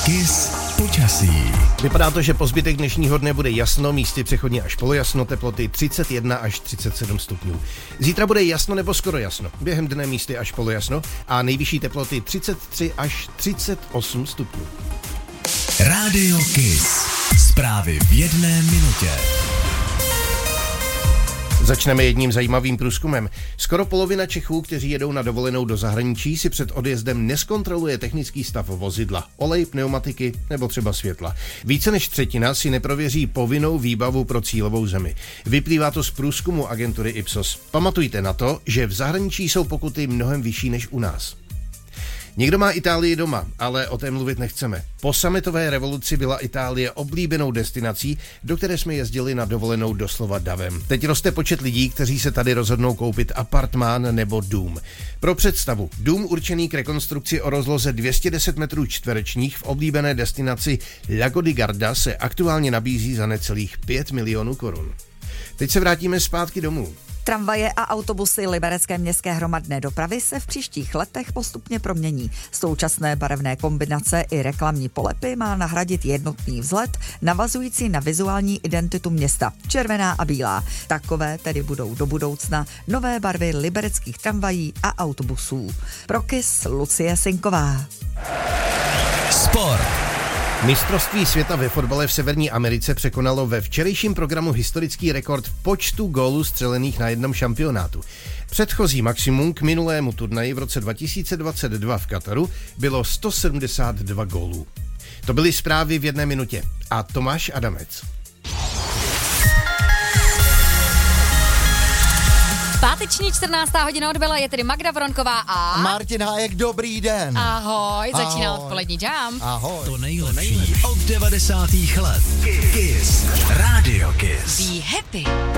Kiss počasí. Vypadá to, že po zbytek dnešního dne bude jasno, místy přechodně až polojasno, teploty 31 až 37 stupňů. Zítra bude jasno nebo skoro jasno, během dne místy až polojasno a nejvyšší teploty 33 až 38 stupňů. Rádio Kiss. Zprávy v 1 minutě. Začneme jedním zajímavým průzkumem. Skoro polovina Čechů, kteří jedou na dovolenou do zahraničí, si před odjezdem nezkontroluje technický stav vozidla, olej, pneumatiky nebo třeba světla. Více než třetina si neprověří povinnou výbavu pro cílovou zemi. Vyplývá to z průzkumu agentury Ipsos. Pamatujte na to, že v zahraničí jsou pokuty mnohem vyšší než u nás. Někdo má Itálii doma, ale o té mluvit nechceme. Po sametové revoluci byla Itálie oblíbenou destinací, do které jsme jezdili na dovolenou doslova davem. Teď roste počet lidí, kteří se tady rozhodnou koupit apartmán nebo dům. Pro představu, dům určený k rekonstrukci o rozloze 210 metrů čtverečních v oblíbené destinaci Lago di Garda se aktuálně nabízí za necelých 5 milionů korun. Teď se vrátíme zpátky domů. Tramvaje a autobusy liberecké městské hromadné dopravy se v příštích letech postupně promění. Současné barevné kombinace i reklamní polepy má nahradit jednotný vzhled, navazující na vizuální identitu města, červená a bílá. Takové tedy budou do budoucna nové barvy libereckých tramvají a autobusů. Pro Kiss Lucie Sinková. Sport. Mistrovství světa ve fotbale v Severní Americe překonalo ve včerejším programu historický rekord v počtu gólů střelených na jednom šampionátu. Předchozí maximum k minulému turnaji v roce 2022 v Kataru bylo 172 gólů. To byly zprávy v 1 minutě. A Tomáš Adamec. Páteční 14. hodina odbyla, je tedy Magda Vronková a Martin Hájek, dobrý den. Ahoj, začíná odpolední jam. Ahoj. To nejlepší od 90. let. Kiss. Rádio Kiss. Be happy.